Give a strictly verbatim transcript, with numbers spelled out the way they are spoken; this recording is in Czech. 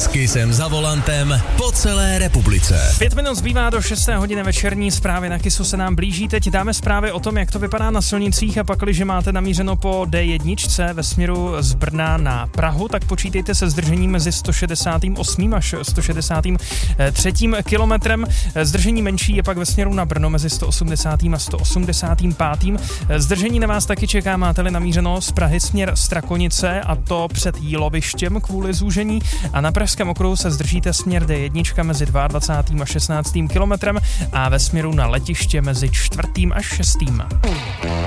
S Kissem za volantem po celé republice. Pět minut zbývá do šesté hodiny večerní, zprávy na Kissu se nám blíží. Teď dáme zprávy o tom, jak to vypadá na silnicích, a pakliže máte namířeno po D jedna ve směru z Brna na Prahu, tak počítejte se zdržením mezi sto šedesát osm až sto šedesát tři kilometrem. Zdržení menší je pak ve směru na Brno mezi sto osmdesát a sto osmdesát pět. Zdržení na vás taky čeká, máte-li namířeno z Prahy směr Strakonice, a to před Jílovištěm kvůli zúžení, a na pražském okruhu se zdržíte směr D jedna mezi dvacátým druhým a šestnáctým kilometrem a ve směru na letiště mezi čtvrtým a šestým.